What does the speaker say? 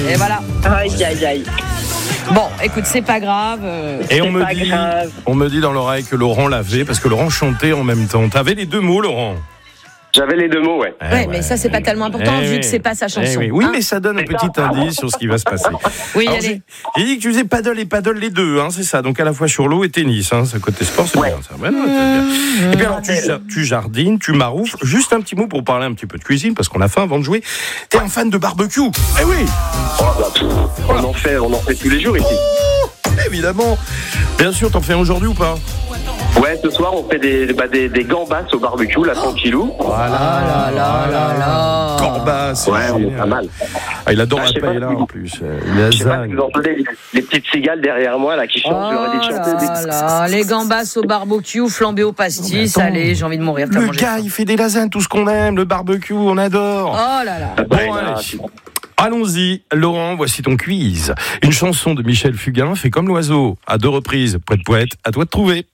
Et voilà. Aïe, aïe, aïe. Bon, écoute, c'est pas grave. Et on pas grave. me dit dans l'oreille que Laurent l'avait, parce que Laurent chantait en même temps. T'avais les deux mots, Laurent? J'avais les deux mots, ouais. Ouais, mais ça, c'est pas tellement important vu que c'est pas sa chanson. Oui, hein. mais ça donne un petit indice sur ce qui va se passer. Oui, Alors, allez. j'ai dit que tu faisais paddle et paddle les deux, hein, c'est ça. Donc à la fois sur l'eau et tennis, hein, ça côté sport, c'est bien ça. Ouais, non, c'est bien. Et puis alors tu jardines, tu maroufles. Juste un petit mot pour parler un petit peu de cuisine, parce qu'on a faim avant de jouer. T'es un fan de barbecue? Eh oui. On en fait tous les jours ici. Évidemment. Bien sûr, t'en fais un aujourd'hui ou pas? Ouais, ce soir on fait des gambas au barbecue, là, tranquillou. Voilà. là. Gambas. Ouais, on est pas mal. Ah, il adore Ah, je sais la pas paella si- en plus. Je sais pas si vous entendez les petites cigales derrière moi là qui chantent. Oh J'aurais dit chanter là, les gambas au barbecue, flambés au pastis, attends. allez, j'ai envie de mourir. T'as Le mangé gars, ça. il fait des lasagnes, tout ce qu'on aime, le barbecue, on adore. Oh là là. Bon, allez. Allons-y, Laurent, voici ton quiz. Une chanson de Michel Fugain fait comme l'oiseau, à 2 reprises. Poète, poète, à toi de trouver.